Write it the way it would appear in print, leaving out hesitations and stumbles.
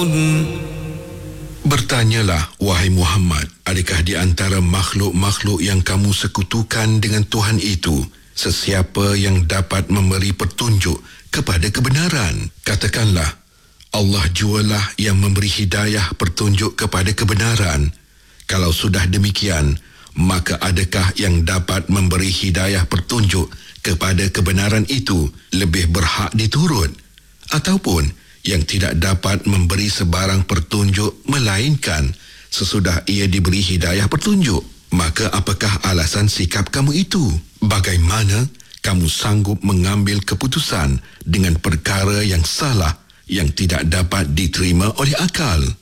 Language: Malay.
Bertanyalah, wahai Muhammad, adakah di antara makhluk-makhluk yang kamu sekutukan dengan Tuhan itu, sesiapa yang dapat memberi petunjuk kepada kebenaran? Katakanlah, Allah jualah yang memberi hidayah petunjuk kepada kebenaran. Kalau sudah demikian, maka adakah yang dapat memberi hidayah petunjuk kepada kebenaran itu lebih berhak diturut? Ataupun yang tidak dapat memberi sebarang petunjuk melainkan sesudah ia diberi hidayah petunjuk? Maka apakah alasan sikap kamu itu? Bagaimana kamu sanggup mengambil keputusan dengan perkara yang salah yang tidak dapat diterima oleh akal?